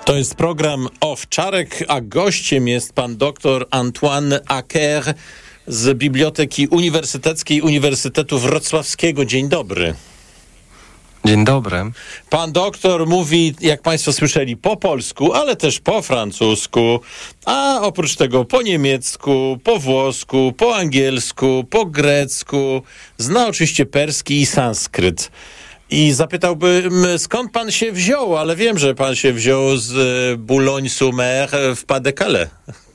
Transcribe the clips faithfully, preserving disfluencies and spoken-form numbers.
To jest program Owczarek, a gościem jest pan doktor Antoine Acker z Biblioteki Uniwersyteckiej Uniwersytetu Wrocławskiego. Dzień dobry. Dzień dobry. Pan doktor mówi, jak państwo słyszeli, po polsku, ale też po francusku, a oprócz tego po niemiecku, po włosku, po angielsku, po grecku. Zna oczywiście perski i sanskryt. I zapytałbym, skąd pan się wziął, ale wiem, że pan się wziął z Boulogne-sur-Mer w Pas-de-Calais.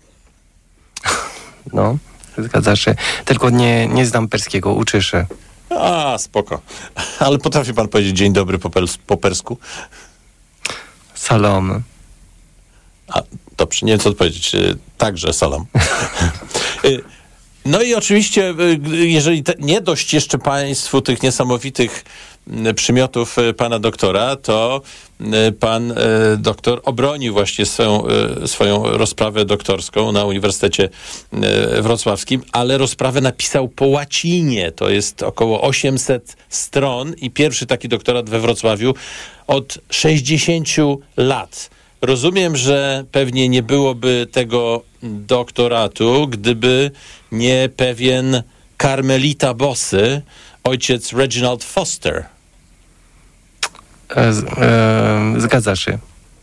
No, zgadza się. Tylko nie, nie znam perskiego, uczę się. A, spoko. Ale potrafi pan powiedzieć dzień dobry po, pers- po persku? Salam. A, dobrze, nie wiem co odpowiedzieć. Także salam. No i oczywiście, jeżeli te, nie dość jeszcze państwu tych niesamowitych przymiotów pana doktora, to pan doktor obronił właśnie swoją, swoją rozprawę doktorską na Uniwersytecie Wrocławskim, ale rozprawę napisał po łacinie. To jest około osiemset stron i pierwszy taki doktorat we Wrocławiu od sześćdziesięciu lat. Rozumiem, że pewnie nie byłoby tego doktoratu, gdyby nie pewien karmelita bossy, ojciec Reginald Foster. E, z, e, zgadza się.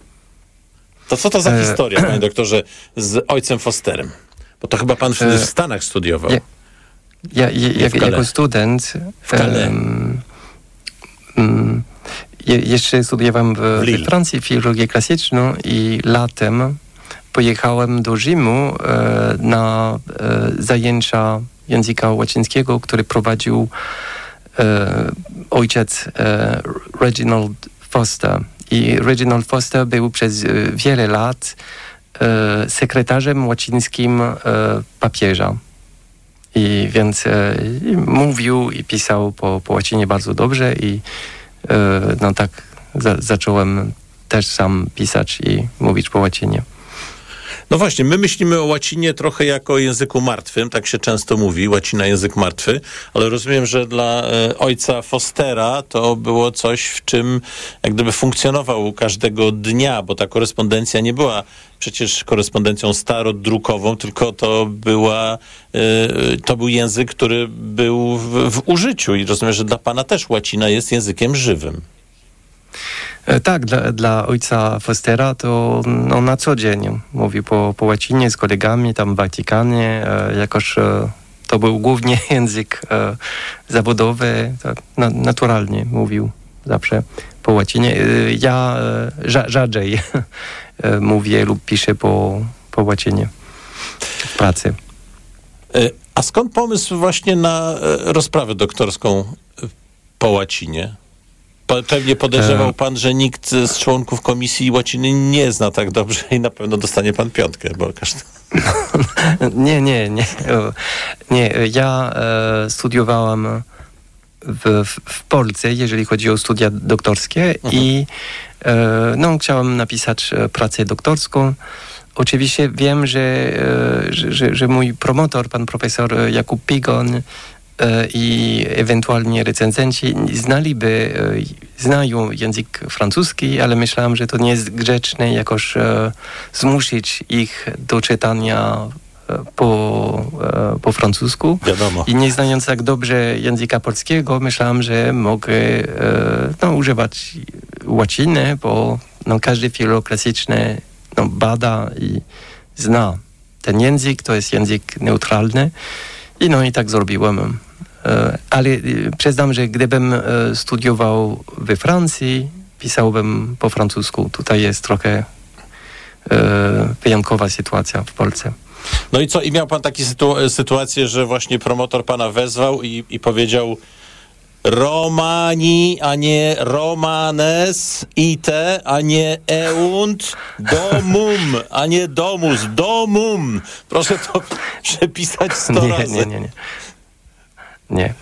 To co to za e, historia, panie doktorze, z ojcem Fosterem? Bo to chyba pan wtedy w Stanach studiował. Ja, ja, ja, jak, jako student w Calais. Um, um, je, jeszcze studiowałem w, w, w Francji filologię klasyczną i latem pojechałem do Rzymu e, na e, zajęcia języka łacińskiego, który prowadził e, ojciec e, Reginald Foster. I Reginald Foster był przez e, wiele lat e, sekretarzem łacińskim e, papieża. I więc e, i mówił i pisał po, po łacinie bardzo dobrze i e, no tak za, zacząłem też sam pisać i mówić po łacinie. No właśnie, my myślimy o łacinie trochę jako o języku martwym, tak się często mówi, łacina język martwy, ale rozumiem, że dla e, ojca Fostera to było coś, w czym jak gdyby funkcjonował każdego dnia, bo ta korespondencja nie była przecież korespondencją starodrukową, tylko to była, e, to był język, który był w, w użyciu i rozumiem, że dla pana też łacina jest językiem żywym. Tak, dla, dla ojca Fostera to no, na co dzień mówił po, po łacinie z kolegami tam w Watykanie, e, jakoż e, to był głównie język e, zawodowy, tak, na, naturalnie mówił zawsze po łacinie. E, ja e, rza, rzadziej e, mówię lub piszę po, po łacinie w pracy. E, a skąd pomysł właśnie na e, rozprawę doktorską po łacinie? Pewnie podejrzewał pan, że nikt z członków komisji łaciny nie zna tak dobrze i na pewno dostanie pan piątkę, bo każdy... nie, nie, nie. Nie, ja e, studiowałam w, w, w Polsce, jeżeli chodzi o studia doktorskie. Mhm. I e, no, chciałam napisać pracę doktorską. Oczywiście wiem, że, e, że, że, że mój promotor, pan profesor Jakub Pigon, i ewentualnie recenzenci znaliby, znają język francuski, ale myślałam, że to nie jest grzeczne jakoś e, zmusić ich do czytania po, e, po francusku. Wiadomo. I nie znając tak dobrze języka polskiego, myślałam, że mogę e, no, używać łaciny, bo no, każdy filolog klasyczny no, bada i zna ten język, to jest język neutralny. I no i tak zrobiłem. Ale przyznam, że gdybym studiował we Francji, pisałbym po francusku. Tutaj jest trochę wyjątkowa sytuacja w Polsce. No i co? I miał pan taką sytu- sytuację, że właśnie promotor pana wezwał i, i powiedział Romani, a nie Romanes, ite, a nie eunt, domum, a nie domus, domum. Proszę to przepisać sto nie, razy. Nie, nie, nie. Nie.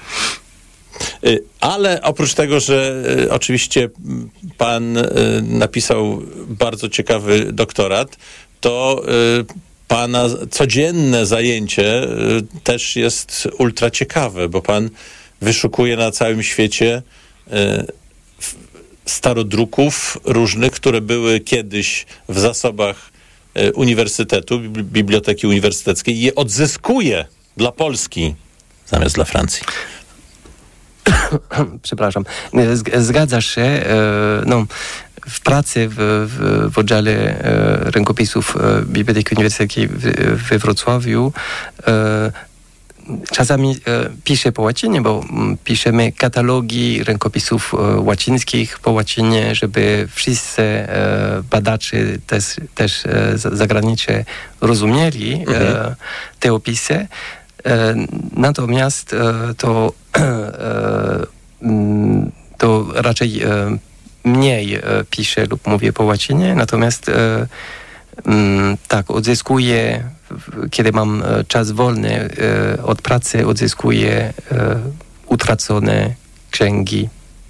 Ale oprócz tego, że oczywiście pan napisał bardzo ciekawy doktorat, to pana codzienne zajęcie też jest ultra ciekawe, bo pan wyszukuje na całym świecie starodruków różnych, które były kiedyś w zasobach Uniwersytetu, Biblioteki Uniwersyteckiej, je odzyskuje dla Polski zamiast dla Francji. Przepraszam. Zgadzasz się. No, w pracy w, w, w oddziale rękopisów Biblioteki Uniwersyteckiej we Wrocławiu czasami e, piszę po łacinie, bo m, piszemy katalogi rękopisów e, łacińskich po łacinie, żeby wszyscy e, badacze też, też e, zagranicze rozumieli mhm. e, te opisy. E, natomiast e, to, e, to raczej e, mniej e, piszę lub mówię po łacinie, natomiast e, m, tak, odzyskuję, kiedy mam czas wolny e, od pracy, odzyskuję e, utracone księgi.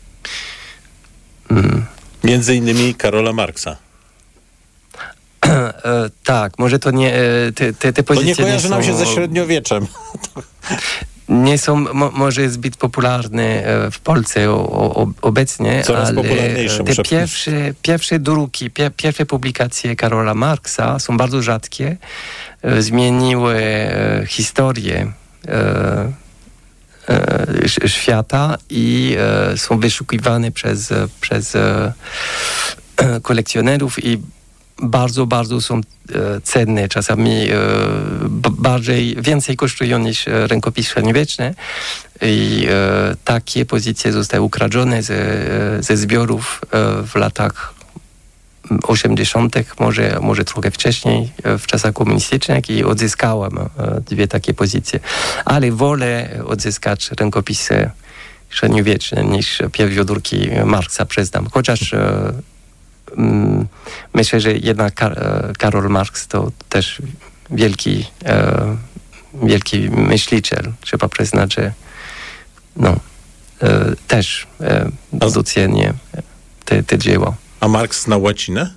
Mm. Między innymi Karola Marksa. E, tak, może to nie... E, te, te, te pozycje to nie kojarzy nie nam są, się ze średniowieczem. Nie są mo, może zbyt popularne e, w Polsce o, o, obecnie, Coraz ale popularniejsze, te pierwsze, pierwsze druki, pie, pierwsze publikacje Karola Marksa są bardzo rzadkie. E, zmieniły e, historię e, e, świata i e, są wyszukiwane przez, przez e, kolekcjonerów i bardzo, bardzo są e, cenne, czasami e, b- bardziej, więcej kosztują niż e, rękopisy średniowieczne i e, takie pozycje zostały ukradzione ze, ze zbiorów e, w latach osiemdziesiątych, może, może trochę wcześniej, e, w czasach komunistycznych i odzyskałem e, dwie takie pozycje. Ale wolę odzyskać rękopisy średniowieczne niż pierwowzórki Marksa, przyznam. Chociaż e, myślę, że jednak Karol Marks to też wielki, e, wielki myśliciel. Trzeba przyznać, że no, e, też e, docenię te, te dzieła. A Marks znał łacinę?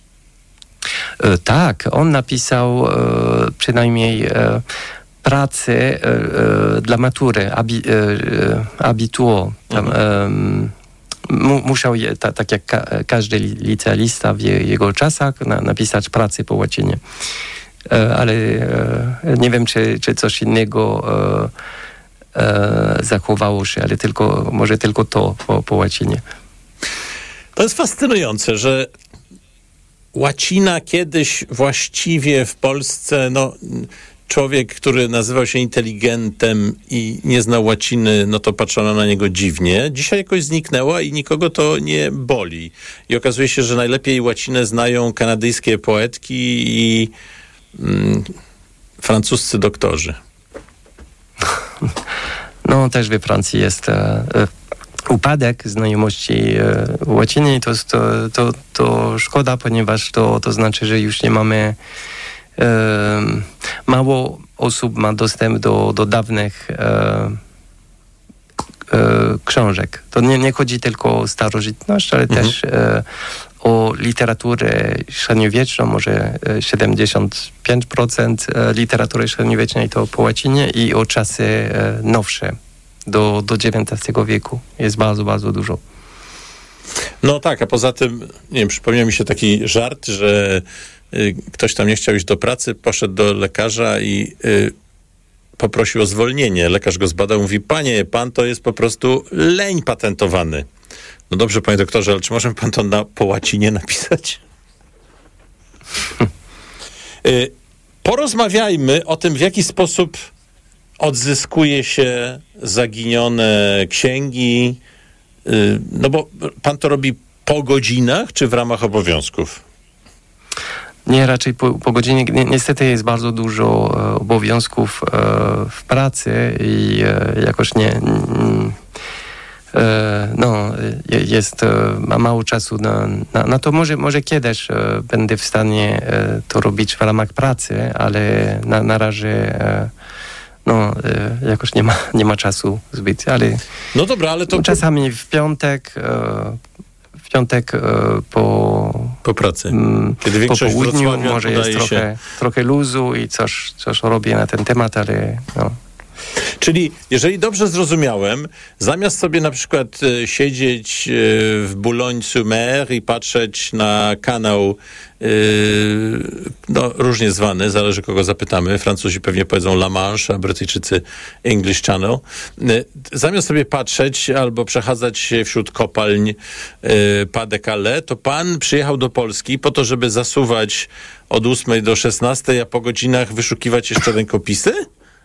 E, tak, on napisał e, przynajmniej e, pracę e, e, dla matury, abi, e, abituo. Tam, mhm. e, Musiał, je, ta, tak jak ka, każdy licealista w je, jego czasach, na, napisać pracę po łacinie. E, ale e, nie wiem, czy, czy coś innego e, e, zachowało się, ale tylko, może tylko to po, po łacinie. To jest fascynujące, że łacina kiedyś właściwie w Polsce, no... Człowiek, który nazywał się inteligentem i nie znał łaciny, no to patrzono na niego dziwnie. Dzisiaj jakoś zniknęła i nikogo to nie boli. I okazuje się, że najlepiej łacinę znają kanadyjskie poetki i mm, francuscy doktorzy. No też we Francji jest e, upadek znajomości e, łaciny. To, to, to, to szkoda, ponieważ to, to znaczy, że już nie mamy E, mało osób ma dostęp do, do dawnych e, e, książek. To nie, nie chodzi tylko o starożytność, ale mhm. też e, o literaturę średniowieczną, może siedemdziesiąt pięć procent literatury średniowiecznej to po łacinie i o czasy e, nowsze, do, do dziewiętnastego wieku. Jest bardzo, bardzo dużo. No tak, a poza tym, nie wiem, przypomniał mi się taki żart, że ktoś tam nie chciał iść do pracy, poszedł do lekarza i y, poprosił o zwolnienie. Lekarz go zbadał, mówi, panie, pan to jest po prostu leń patentowany. No dobrze, panie doktorze, ale czy może pan to na, po łacinie napisać? y, porozmawiajmy o tym, w jaki sposób odzyskuje się zaginione księgi. Y, no bo pan to robi po godzinach, czy w ramach obowiązków? Nie, raczej po, po godzinie. Ni- niestety jest bardzo dużo e, obowiązków e, w pracy i e, jakoś nie... Mm, e, no, jest e, ma mało czasu na, na, na to. Może, może kiedyś e, będę w stanie e, to robić w ramach pracy, ale na, na razie e, no, e, jakoś nie ma, nie ma czasu zbyt, ale... No dobra, ale to... Czasami w piątek... E, w piątek e, po... Po pracy. Mm, Kiedy większość po południu może jest się... trochę, trochę luzu i coś, coś robię na ten temat, ale no. Czyli, jeżeli dobrze zrozumiałem, zamiast sobie na przykład e, siedzieć e, w Boulogne-sur-Mer i patrzeć na kanał e, no, różnie zwany, zależy kogo zapytamy. Francuzi pewnie powiedzą La Manche, a Brytyjczycy English Channel. E, zamiast sobie patrzeć albo przechadzać się wśród kopalń e, Pas de Calais, to pan przyjechał do Polski po to, żeby zasuwać od ósmej do szesnastej, a po godzinach wyszukiwać jeszcze rękopisy?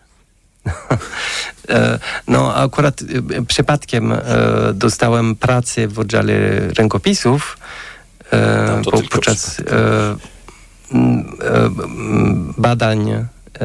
No akurat przypadkiem dostałem pracę w oddziale rękopisów no, po, podczas badań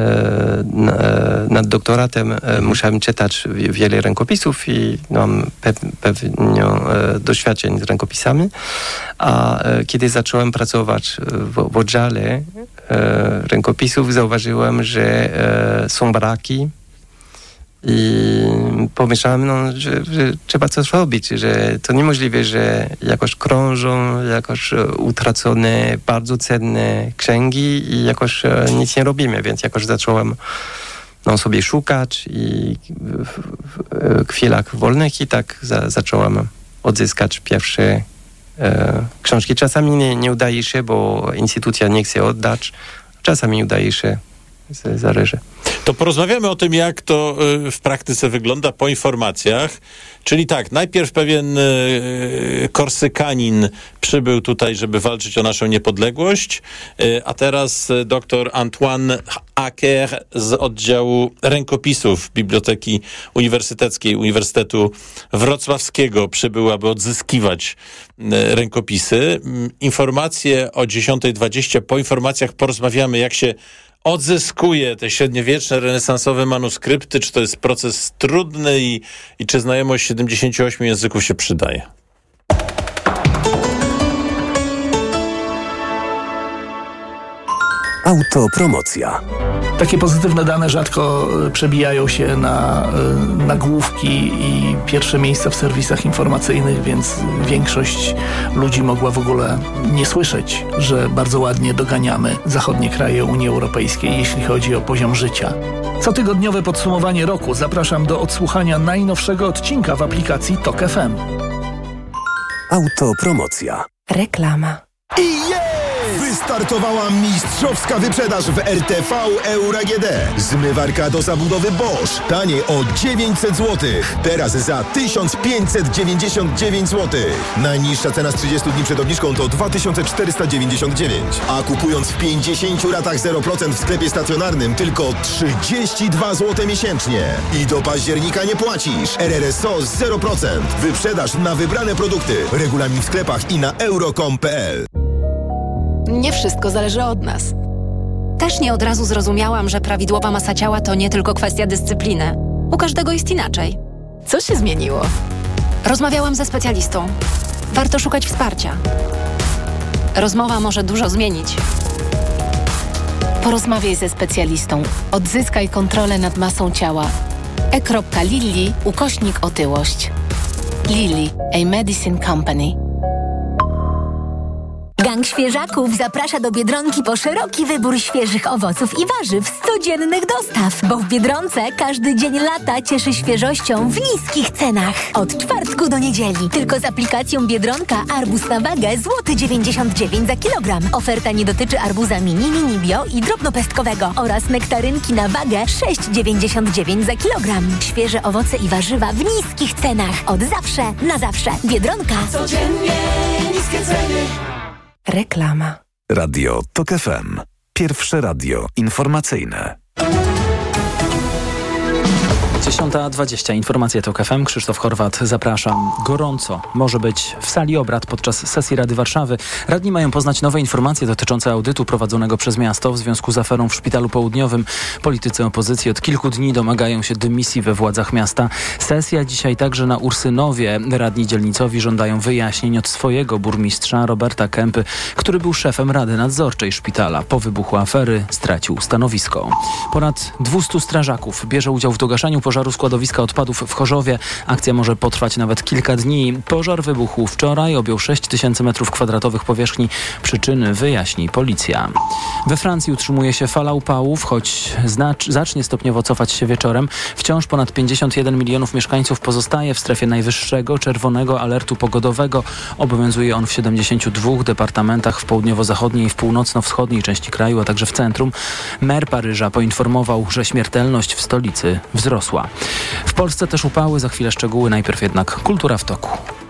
nad doktoratem mhm. musiałem czytać wiele rękopisów i mam pewnie doświadczeń z rękopisami, a kiedy zacząłem pracować w, w oddziale rękopisów, zauważyłem, że są braki i pomyślałem, no, że, że trzeba coś robić, że to niemożliwe, że jakoś krążą, jakoś utracone, bardzo cenne księgi i jakoś nic nie robimy, więc jakoś zacząłem no, sobie szukać i w, w, w chwilach wolnych i tak za, zacząłem odzyskać pierwsze e, książki. Czasami nie, nie udaje się, bo instytucja nie chce oddać, czasami udaje się, zależy. To porozmawiamy o tym, jak to w praktyce wygląda po informacjach. Czyli tak, najpierw pewien Korsykanin przybył tutaj, żeby walczyć o naszą niepodległość, a teraz dr Antoine Acker z oddziału rękopisów Biblioteki Uniwersyteckiej Uniwersytetu Wrocławskiego przybył, aby odzyskiwać rękopisy. Informacje o dziesiątej dwadzieścia. Po informacjach porozmawiamy, jak się odzyskuje te średniowieczne, renesansowe manuskrypty, czy to jest proces trudny i, i czy znajomość siedemdziesięciu ośmiu języków się przydaje. Autopromocja. Takie pozytywne dane rzadko przebijają się na nagłówki i pierwsze miejsca w serwisach informacyjnych, więc większość ludzi mogła w ogóle nie słyszeć, że bardzo ładnie doganiamy zachodnie kraje Unii Europejskiej, jeśli chodzi o poziom życia. Cotygodniowe podsumowanie roku zapraszam do odsłuchania najnowszego odcinka w aplikacji Tok F M. Autopromocja. Reklama. I jest! Wystartowała mistrzowska wyprzedaż w R T V Euro A G D. Zmywarka do zabudowy Bosch. Taniej o dziewięćset złotych. Teraz za tysiąc pięćset dziewięćdziesiąt dziewięć złotych. Najniższa cena z trzydziestu dni przed obniżką to dwa tysiące czterysta dziewięćdziesiąt dziewięć. A kupując w pięćdziesięciu ratach zero procent w sklepie stacjonarnym tylko trzydzieści dwa złote miesięcznie. I do października nie płacisz. R R S O zero procent. Wyprzedaż na wybrane produkty. Regulamin w sklepach i na euro kropka com kropka p l. Nie wszystko zależy od nas. Też nie od razu zrozumiałam, że prawidłowa masa ciała to nie tylko kwestia dyscypliny. U każdego jest inaczej. Co się zmieniło? Rozmawiałam ze specjalistą. Warto szukać wsparcia. Rozmowa może dużo zmienić. Porozmawiaj ze specjalistą. Odzyskaj kontrolę nad masą ciała. e.lilly ukośnik otyłość. Lilly, a medicine company. Gang Świeżaków zaprasza do Biedronki po szeroki wybór świeżych owoców i warzyw z codziennych dostaw, bo w Biedronce każdy dzień lata cieszy świeżością w niskich cenach. Od czwartku do niedzieli. Tylko z aplikacją Biedronka arbuz na wagę złoty dziewięćdziesiąt dziewięć za kilogram. Oferta nie dotyczy arbuza mini, mini bio i drobnopestkowego oraz nektarynki na wagę sześć dziewięćdziesiąt dziewięć za kilogram. Świeże owoce i warzywa w niskich cenach. Od zawsze, na zawsze. Biedronka. Codziennie niskie ceny. Reklama. Radio Tok F M. Pierwsze radio informacyjne. dziesiąta dwadzieścia. Informacje Tok F M. Krzysztof Horwat, zapraszam. Gorąco może być w sali obrad podczas sesji Rady Warszawy. Radni mają poznać nowe informacje dotyczące audytu prowadzonego przez miasto w związku z aferą w Szpitalu Południowym. Politycy opozycji od kilku dni domagają się dymisji we władzach miasta. Sesja dzisiaj także na Ursynowie. Radni dzielnicowi żądają wyjaśnień od swojego burmistrza Roberta Kępy, który był szefem Rady Nadzorczej szpitala. Po wybuchu afery stracił stanowisko. Ponad dwustu strażaków bierze udział w dogaszaniu pożaru składowiska odpadów w Chorzowie. Akcja może potrwać nawet kilka dni. Pożar wybuchł wczoraj, objął sześć tysięcy metrów kwadratowych powierzchni. Przyczyny wyjaśni policja. We Francji utrzymuje się fala upałów, choć znacz, zacznie stopniowo cofać się wieczorem. Wciąż ponad pięćdziesiąt jeden milionów mieszkańców pozostaje w strefie najwyższego czerwonego alertu pogodowego. Obowiązuje on w siedemdziesięciu dwóch departamentach w południowo-zachodniej i w północno-wschodniej części kraju, a także w centrum. Mer Paryża poinformował, że śmiertelność w stolicy wzrosła. W Polsce też upały, za chwilę szczegóły, najpierw jednak kultura w toku.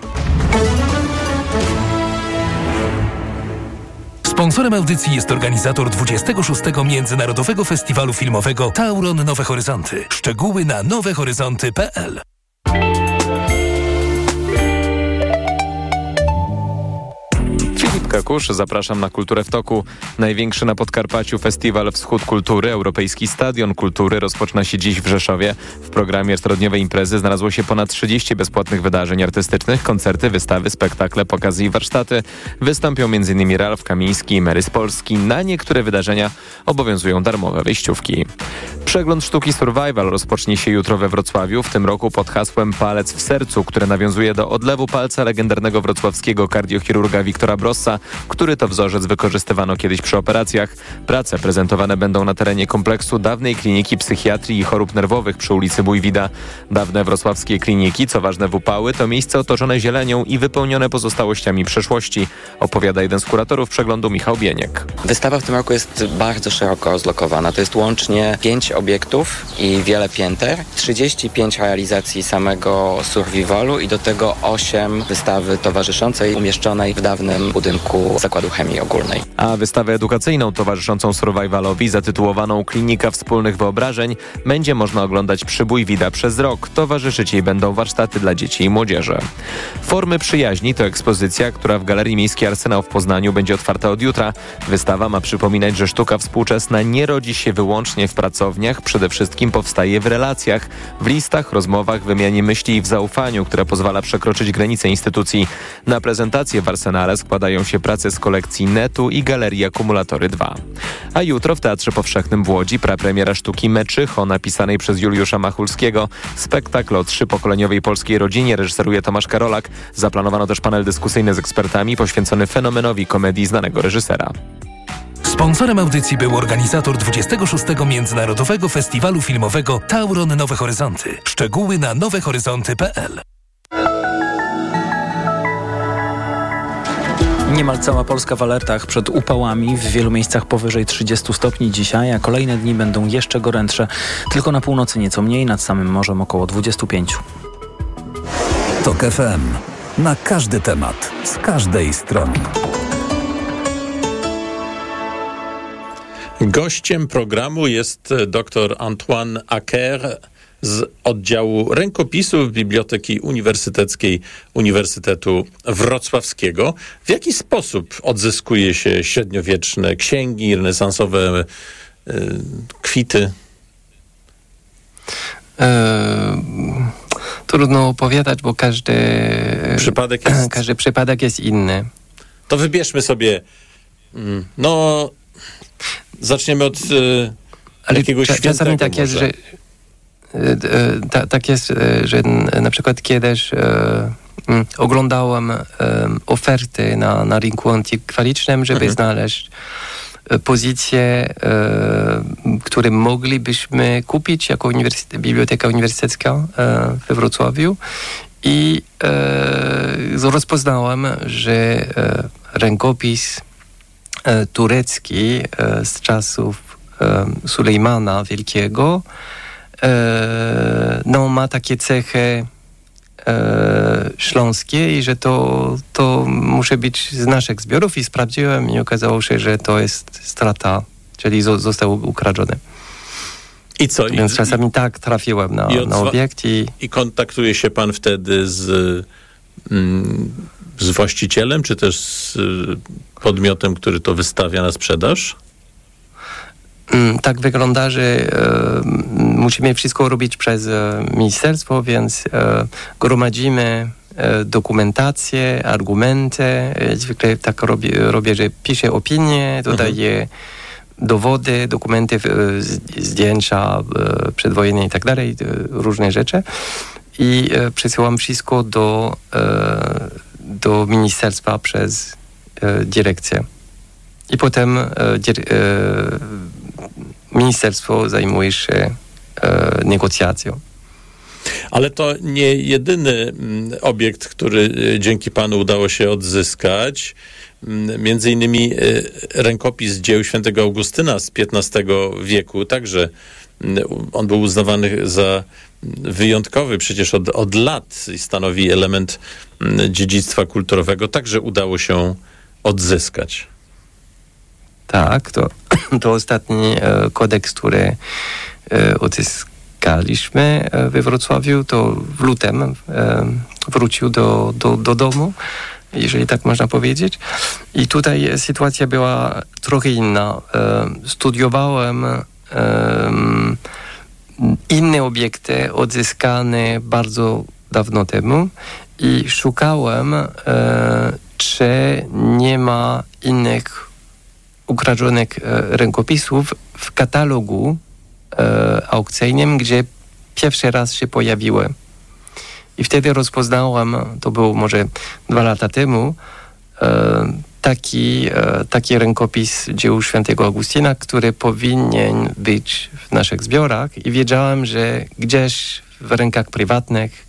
Sponsorem audycji jest organizator dwudziestego szóstego Międzynarodowego Festiwalu Filmowego Tauron Nowe Horyzonty. Szczegóły na nowe horyzonty kropka p l. Filip Kakusz, zapraszam na Kulturę w toku. Największy na Podkarpaciu festiwal Wschód Kultury, Europejski Stadion Kultury rozpoczyna się dziś w Rzeszowie. W programie czterodniowej imprezy znalazło się ponad trzydzieści bezpłatnych wydarzeń artystycznych, koncerty, wystawy, spektakle, pokazy i warsztaty. Wystąpią m.in. Ralf Kamiński i Mary z Polski. Na niektóre wydarzenia obowiązują darmowe wejściówki. Przegląd sztuki Survival rozpocznie się jutro we Wrocławiu, w tym roku pod hasłem Palec w sercu, które nawiązuje do odlewu palca legendarnego wrocławskiego kardiochirurga Wiktora Brossa, który to wzorzec wykorzystywano kiedyś przy operacjach. Prace prezentowane będą na terenie kompleksu dawnej kliniki psychiatrii i chorób nerwowych przy ulicy Bójwida. Dawne wrocławskie kliniki, co ważne w upały, to miejsce otoczone zielenią i wypełnione pozostałościami przeszłości, opowiada jeden z kuratorów przeglądu, Michał Bieniek. Wystawa w tym roku jest bardzo szeroko rozlokowana. To jest łącznie pięć obiektów i wiele pięter, trzydzieści pięć realizacji samego survivalu i do tego osiem wystawy towarzyszącej umieszczonej w dawnym budynku Zakładu Chemii Ogólnej. A wystawę edukacyjną towarzyszącą survivalowi, zatytułowaną Klinika Wspólnych Wyobrażeń, będzie można oglądać przy Bójwida przez rok. Towarzyszyć jej będą warsztaty dla dzieci i młodzieży. Formy przyjaźni to ekspozycja, która w Galerii Miejskiej Arsenał w Poznaniu będzie otwarta od jutra. Wystawa ma przypominać, że sztuka współczesna nie rodzi się wyłącznie w pracowniach, przede wszystkim powstaje w relacjach, w listach, rozmowach, wymianie myśli i w zaufaniu, które pozwala przekroczyć granice instytucji. Na prezentację w Arsenale składają się prace z kolekcji Netu i Galerii Akumulatory dwa. A jutro w Teatrze Powszechnym w Łodzi prapremiera sztuki Meczycho, napisanej przez Juliusza Machulskiego. Spektakl o trzypokoleniowej polskiej rodzinie reżyseruje Tomasz Karolak. Zaplanowano też panel dyskusyjny z ekspertami poświęcony fenomenowi komedii znanego reżysera. Sponsorem audycji był organizator dwudziestego szóstego Międzynarodowego Festiwalu Filmowego Tauron Nowe Horyzonty. Szczegóły na nowe horyzonty kropka p l. Niemal cała Polska w alertach przed upałami, w wielu miejscach powyżej trzydziestu stopni dzisiaj, a kolejne dni będą jeszcze gorętsze. Tylko na północy nieco mniej, nad samym morzem około dwudziestu pięciu. Tok F M. Na każdy temat, z każdej strony. Gościem programu jest dr Antoine Acker z oddziału rękopisów Biblioteki Uniwersyteckiej Uniwersytetu Wrocławskiego. W jaki sposób odzyskuje się średniowieczne księgi, renesansowe y, kwity? E, trudno opowiadać, bo każdy przypadek jest, każdy przypadek jest inny. To wybierzmy sobie, no zaczniemy od y, Ale jakiegoś czasami świętego tak może. jest, że Ta, tak jest, że na przykład kiedyś e, oglądałem e, oferty na, na rynku antykwaricznym, żeby mhm. znaleźć pozycje, e, które moglibyśmy kupić jako uniwersytet, Biblioteka Uniwersytecka e, we Wrocławiu i e, rozpoznałem, że e, rękopis e, turecki e, z czasów e, Sulejmana Wielkiego no, ma takie cechy e, śląskie i że to, to musi być z naszych zbiorów i sprawdziłem i okazało się, że to jest strata, czyli zo, został ukradziony. I co? Więc I, czasami i, tak trafiłem na, i na obiekt. I, I kontaktuje się pan wtedy z, mm, z właścicielem, czy też z podmiotem, który to wystawia na sprzedaż? Tak wygląda, że e, musimy wszystko robić przez e, ministerstwo, więc e, gromadzimy e, dokumentację, argumenty. E, zwykle tak robię, robię, że piszę opinię, dodaję dowody, dokumenty, zdjęcia przedwojenne i tak dalej, różne rzeczy. I przesyłam wszystko do, do ministerstwa przez dyrekcję. I potem ministerstwo zajmuje się negocjacją. Ale to nie jedyny obiekt, który dzięki panu udało się odzyskać. Między innymi rękopis dzieł świętego Augustyna z piętnastego wieku. Także on był uznawany za wyjątkowy przecież od, od lat i stanowi element dziedzictwa kulturowego. Także udało się odzyskać. Tak, to, to ostatni kodeks, który odzyskaliśmy we Wrocławiu, to w lutym wrócił do, do, do domu, jeżeli tak można powiedzieć. I tutaj sytuacja była trochę inna. Studiowałem inne obiekty odzyskane bardzo dawno temu i szukałem, czy nie ma innych ukradzionych rękopisów w katalogu aukcyjnym, gdzie pierwszy raz się pojawiły. I wtedy rozpoznałem, to było może dwa lata temu, taki, taki rękopis dzieł świętego Augustyna, który powinien być w naszych zbiorach i wiedziałem, że gdzieś w rękach prywatnych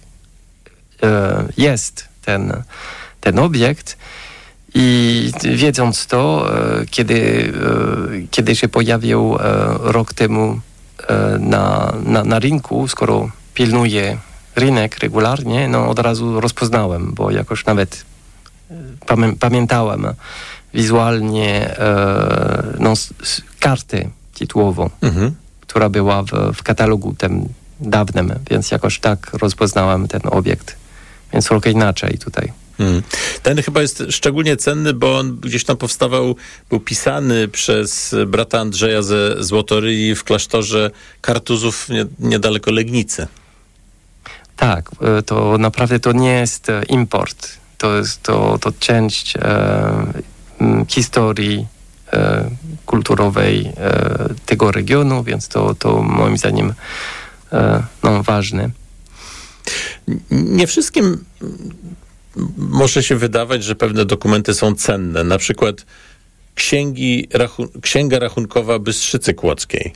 jest ten, ten obiekt. I wiedząc to, kiedy, kiedy się pojawił rok temu na, na, na rynku, skoro pilnuje rynek regularnie, no od razu rozpoznałem, bo jakoś nawet pamię, pamiętałem wizualnie no, kartę tytułową, mhm. która była w, w katalogu tym dawnym, więc jakoś tak rozpoznałem ten obiekt. Więc trochę inaczej tutaj. Hmm. Ten chyba jest szczególnie cenny, bo on gdzieś tam powstawał, był pisany przez brata Andrzeja ze Złotoryi w klasztorze Kartuzów nie, niedaleko Legnicy. Tak, to naprawdę to nie jest import. To jest to, to część e, historii e, kulturowej e, tego regionu, więc to, to moim zdaniem e, no, ważne. Nie wszystkim może się wydawać, że pewne dokumenty są cenne. Na przykład księgi, rachun- Księga Rachunkowa Bystrzycy Kłodzkiej.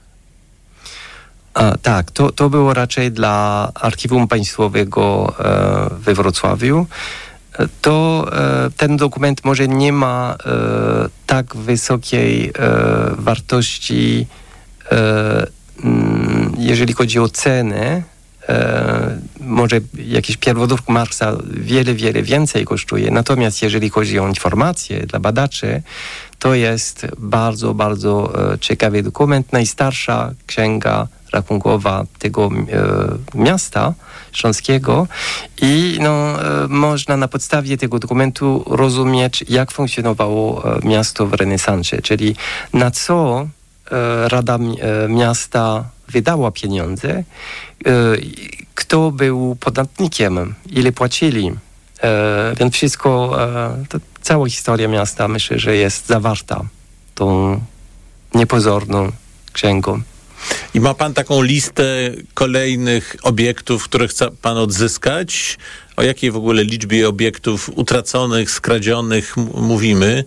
A, tak, to, to było raczej dla Archiwum Państwowego e, we Wrocławiu. To e, ten dokument może nie ma e, tak wysokiej e, wartości, e, m, jeżeli chodzi o ceny. E, może jakiś pierwodruk Marksa wiele, wiele więcej kosztuje. Natomiast jeżeli chodzi o informacje dla badaczy, to jest bardzo, bardzo e, ciekawy dokument. Najstarsza księga rachunkowa tego e, miasta śląskiego i no, e, można na podstawie tego dokumentu rozumieć, jak funkcjonowało e, miasto w renesansie, czyli na co e, Rada e, Miasta wydała pieniądze, e, kto był podatnikiem, ile płacili. E, więc wszystko, e, to cała historia miasta myślę, że jest zawarta tą niepozorną księgą. I ma pan taką listę kolejnych obiektów, które chce pan odzyskać? O jakiej w ogóle liczbie obiektów utraconych, skradzionych m- mówimy?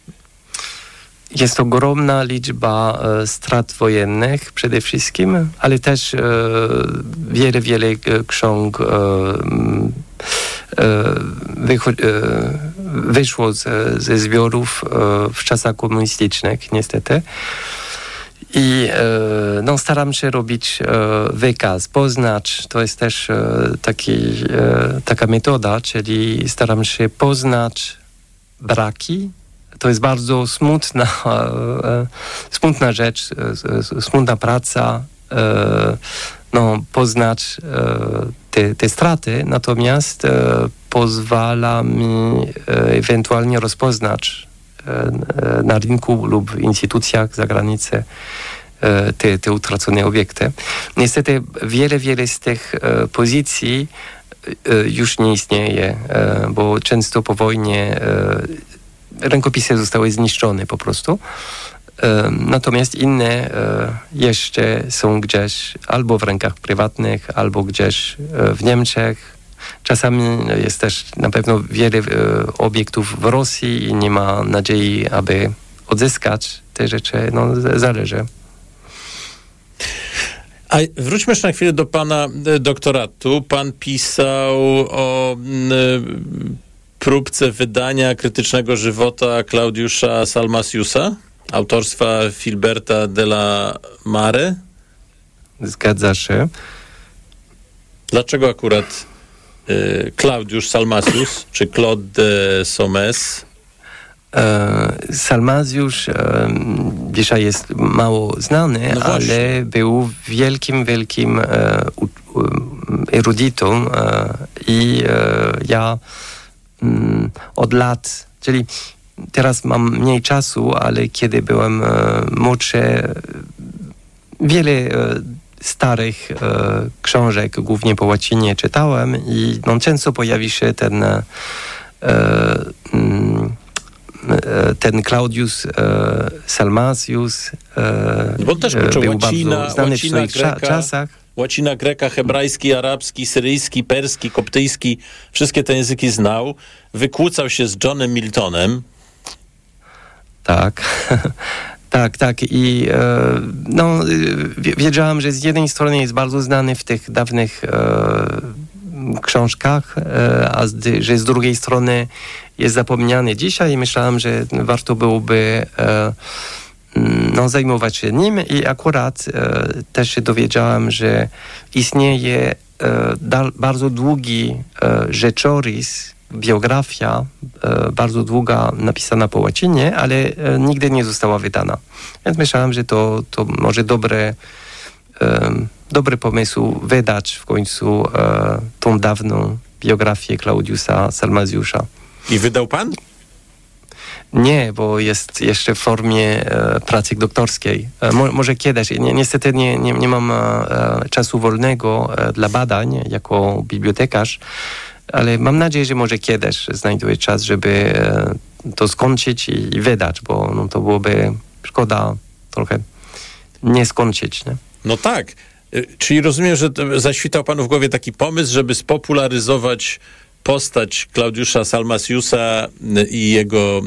Jest ogromna liczba e, strat wojennych przede wszystkim, ale też e, wiele, wiele ksiąg e, e, wycho- e, wyszło z, ze zbiorów e, w czasach komunistycznych, niestety. I e, no, staram się robić e, wykaz, poznać. To jest też e, taki, e, taka metoda, czyli staram się poznać braki. To jest bardzo smutna, e, smutna rzecz, e, smutna praca, e, no, poznać e, te, te straty, natomiast e, pozwala mi e, ewentualnie rozpoznać e, na rynku lub w instytucjach za granicę e, te, te utracone obiekty. Niestety wiele, wiele z tych e, pozycji e, już nie istnieje, e, bo często po wojnie e, rękopisy zostały zniszczone po prostu. Natomiast inne jeszcze są gdzieś albo w rękach prywatnych, albo gdzieś w Niemczech. Czasami jest też na pewno wiele obiektów w Rosji i nie ma nadziei, aby odzyskać te rzeczy. No, zależy. A wróćmy jeszcze na chwilę do pana doktoratu. Pan pisał o m, próbce wydania krytycznego żywota Klaudiusza Salmasiusa, autorstwa Filberta della Mare. Zgadza się. Dlaczego akurat y, Klaudiusz Salmasius, czy Claude de Saumes? E, Salmasius e, dzisiaj jest mało znany, no ale był wielkim, wielkim e, u, u, erudytą e, i e, ja m, od lat, czyli teraz mam mniej czasu, ale kiedy byłem e, młodszy, wiele e, starych e, książek, głównie po łacinie czytałem i no, często pojawi się ten e, m, ten Claudius e, Salmasius e, Bo on też uczył był łacina, bardzo znany łacina, w swoich greka, czasach. Łacina, greka, hebrajski, arabski, syryjski, perski, koptyjski. Wszystkie te języki znał. Wykłócał się z Johnem Miltonem. Tak. Tak, tak. I e, no, wiedziałam, że z jednej strony jest bardzo znany w tych dawnych e, książkach, e, a z, że z drugiej strony jest zapomniany dzisiaj i myślałam, że warto byłoby e, no, zajmować się nim i akurat e, też się dowiedziałam, że istnieje e, da, bardzo długi e, rzeczorys, biografia, e, bardzo długa, napisana po łacinie, ale e, nigdy nie została wydana. Więc myślałam, że to, to może dobre, e, dobry pomysł wydać w końcu e, tą dawną biografię Klaudiusa Salmasiusza. I wydał pan? Nie, bo jest jeszcze w formie e, pracy doktorskiej. E, mo, może kiedyś. Ni, niestety nie, nie, nie mam e, czasu wolnego e, dla badań jako bibliotekarz, ale mam nadzieję, że może kiedyś znajduję czas, żeby e, to skończyć i, i wydać, bo no, to byłoby szkoda trochę nie skończyć. Nie? No tak. Czyli rozumiem, że zaświtał panu w głowie taki pomysł, żeby spopularyzować postać Klaudiusza Salmasiusa i jego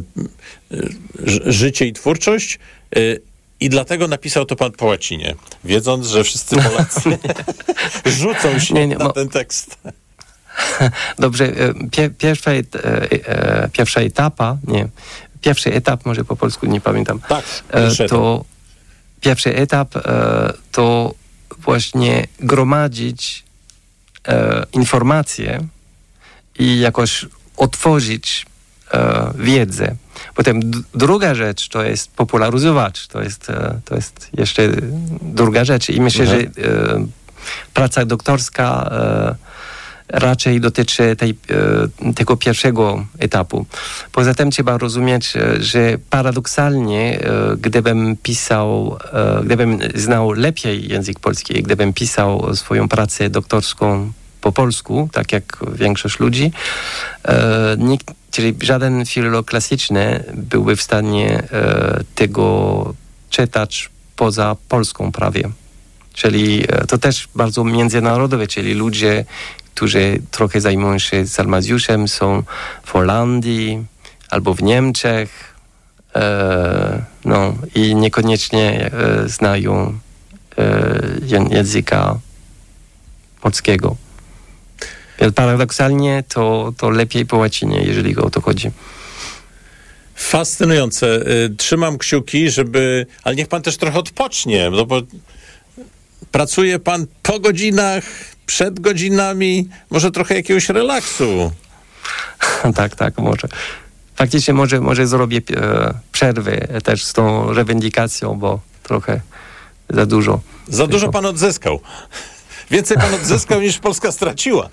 życie i twórczość i dlatego napisał to pan po łacinie, wiedząc, że wszyscy Polacy rzucą się nie, nie, na mo- ten tekst. Dobrze, pie, pierwsza, e, e, pierwsza etapa, nie, pierwszy etap, może po polsku nie pamiętam, tak, e, to pierwszy etap e, to właśnie gromadzić e, informacje i jakoś otworzyć e, wiedzę. Potem d- druga rzecz to jest popularyzować. To jest, e, to jest jeszcze druga rzecz. I myślę, mhm. że e, praca doktorska e, raczej dotyczy tej, e, tego pierwszego etapu. Poza tym trzeba rozumieć, że paradoksalnie, e, gdybym pisał, e, gdybym znał lepiej język polski, gdybym pisał swoją pracę doktorską po polsku, tak jak większość ludzi, e, nikt, czyli żaden filolog klasyczny byłby w stanie e, tego czytać poza Polską prawie. Czyli e, to też bardzo międzynarodowe, czyli ludzie, którzy trochę zajmują się Salmasiusem, są w Holandii albo w Niemczech, e, no i niekoniecznie e, znają e, języka polskiego. Paradoksalnie to, to lepiej po łacinie, jeżeli o to chodzi. Fascynujące. Trzymam kciuki, żeby... Ale niech pan też trochę odpocznie, no bo pracuje pan po godzinach, przed godzinami, może trochę jakiegoś relaksu. tak, tak, może. Faktycznie może, może zrobię e, przerwę też z tą rewendykacją, bo trochę za dużo. Za dużo pan odzyskał. Więcej pan odzyskał niż Polska straciła.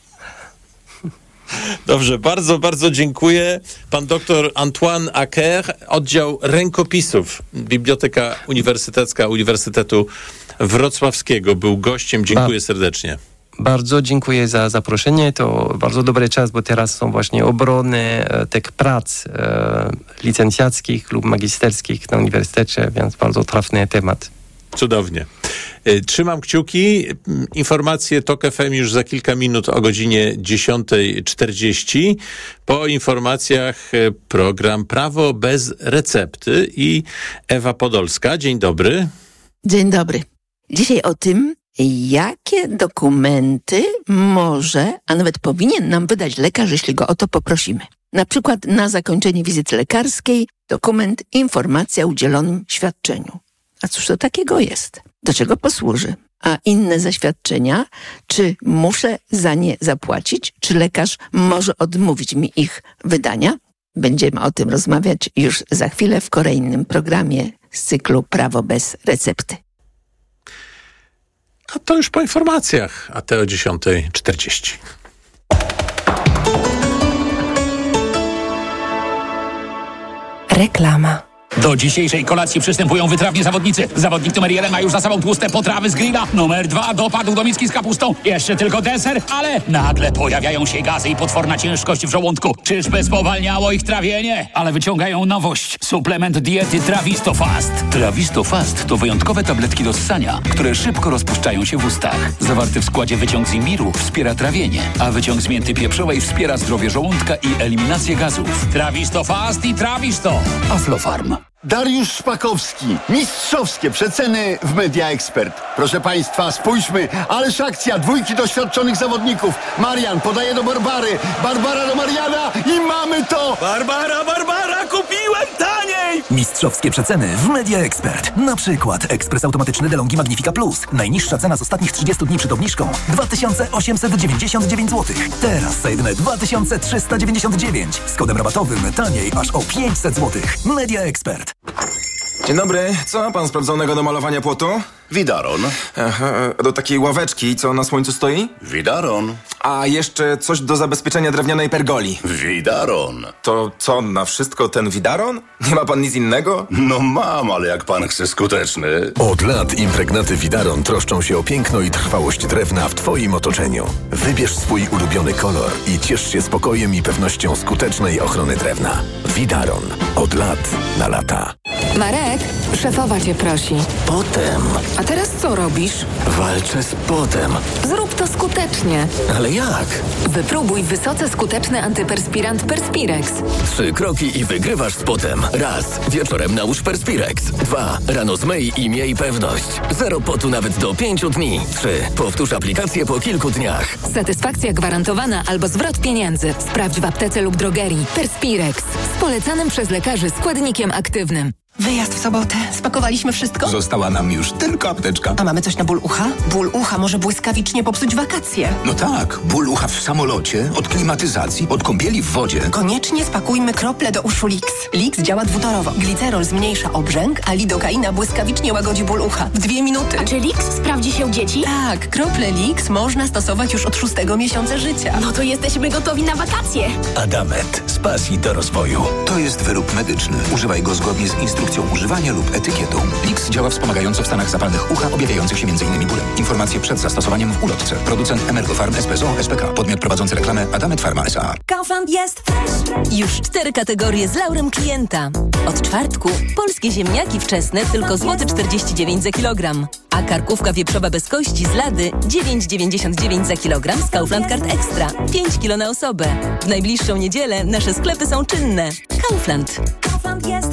Dobrze, bardzo, bardzo dziękuję. Pan doktor Antoine Acker, oddział rękopisów, Biblioteka Uniwersytecka Uniwersytetu Wrocławskiego, był gościem. Dziękuję serdecznie. Bardzo dziękuję za zaproszenie. To bardzo dobry czas, bo teraz są właśnie obrony e, tych prac e, licencjackich lub magisterskich na uniwersytecie, więc bardzo trafny temat. Cudownie. Trzymam kciuki. Informacje Tok F M już za kilka minut o godzinie dziesiąta czterdzieści. Po informacjach program Prawo bez recepty i Ewa Podolska. Dzień dobry. Dzień dobry. Dzisiaj o tym, jakie dokumenty może, a nawet powinien nam wydać lekarz, jeśli go o to poprosimy. Na przykład na zakończenie wizyty lekarskiej dokument informacja o udzielonym świadczeniu. A cóż to takiego jest? Do czego posłuży? A inne zaświadczenia, czy muszę za nie zapłacić? Czy lekarz może odmówić mi ich wydania? Będziemy o tym rozmawiać już za chwilę w kolejnym programie z cyklu Prawo bez recepty. A to już po informacjach, a te o dziesiąta czterdzieści. Reklama. Do dzisiejszej kolacji przystępują wytrawni zawodnicy. Zawodnik numer jeden ma już za sobą tłuste potrawy z grilla. Numer dwa dopadł do miski z kapustą. Jeszcze tylko deser, ale nagle pojawiają się gazy i potworna ciężkość w żołądku. Czyżby spowalniało ich trawienie? Ale wyciągają nowość. Suplement diety Trawisto Fast. Trawisto Fast to wyjątkowe tabletki do ssania, które szybko rozpuszczają się w ustach. Zawarty w składzie wyciąg z imbiru wspiera trawienie, a wyciąg z mięty pieprzowej wspiera zdrowie żołądka i eliminację gazów. Trawisto Fast i Trawisto. Aflofarm. Dariusz Szpakowski. Mistrzowskie przeceny w Media Expert. Proszę Państwa, spójrzmy. Ależ akcja dwójki doświadczonych zawodników. Marian podaje do Barbary. Barbara do Mariana i mamy to! Barbara, Barbara, kupiłem taniej! Mistrzowskie przeceny w Media Expert. Na przykład ekspres automatyczny DeLonghi Magnifica Plus. Najniższa cena z ostatnich trzydziestu dni przed obniżką dwa tysiące osiemset dziewięćdziesiąt dziewięć złotych. Teraz za jedyne dwa tysiące trzysta dziewięćdziesiąt dziewięć. Z kodem rabatowym taniej aż o pięćset złotych. Media Expert. Dzień dobry, co ma pan sprawdzonego do malowania płotu? Widaron. Aha, do takiej ławeczki, co na słońcu stoi? Widaron. A jeszcze coś do zabezpieczenia drewnianej pergoli. Widaron. To co, na wszystko ten widaron? Nie ma pan nic innego? No mam, ale jak pan chce skuteczny. Od lat impregnaty Widaron troszczą się o piękno i trwałość drewna w twoim otoczeniu. Wybierz swój ulubiony kolor i ciesz się spokojem i pewnością skutecznej ochrony drewna. Widaron. Od lat na lata. Marek, szefowa cię prosi. Potem. A teraz co robisz? Walczę z potem. Zrób to skutecznie. Ale jak? Wypróbuj wysoce skuteczny antyperspirant Perspirex. Trzy kroki i wygrywasz z potem. Raz. Wieczorem nałóż Perspirex. Dwa. Rano zmyj i miej pewność. Zero potu nawet do pięciu dni. Trzy. Powtórz aplikację po kilku dniach. Satysfakcja gwarantowana albo zwrot pieniędzy. Sprawdź w aptece lub drogerii. Perspirex. Z polecanym przez lekarzy składnikiem aktywnym. Wyjazd w sobotę. Spakowaliśmy wszystko? Została nam już tylko apteczka. A mamy coś na ból ucha? Ból ucha może błyskawicznie popsuć wakacje. No tak, ból ucha w samolocie, od klimatyzacji, od kąpieli w wodzie. Koniecznie spakujmy krople do uszu Lix. Lix działa dwutorowo. Glicerol zmniejsza obrzęk, a lidokaina błyskawicznie łagodzi ból ucha. W dwie minuty. A czy Lix sprawdzi się u dzieci? Tak, krople Lix można stosować już od szóstego miesiąca życia. No to jesteśmy gotowi na wakacje. Adamet. Z pasji do rozwoju. To jest wyrób medyczny. Używaj go zgodnie z instrukcją używania lub etykietą. Lix działa wspomagająco w stanach zapalnych ucha objawiających się m.in. bólem. Informacje przed zastosowaniem w ulotce. Producent Emergofarm S P Z O S P K. Podmiot prowadzący reklamę Adamet Pharma S A. Kaufland jest już cztery kategorie z laurem klienta. Od czwartku polskie ziemniaki wczesne tylko złoty czterdzieści dziewięć za kilogram, a karkówka wieprzowa bez kości z lady dziewięć dziewięćdziesiąt dziewięć za kilogram z Kaufland Card Extra. pięć kilo na osobę. W najbliższą niedzielę nasze sklepy są czynne. Kaufland. Kaufland jest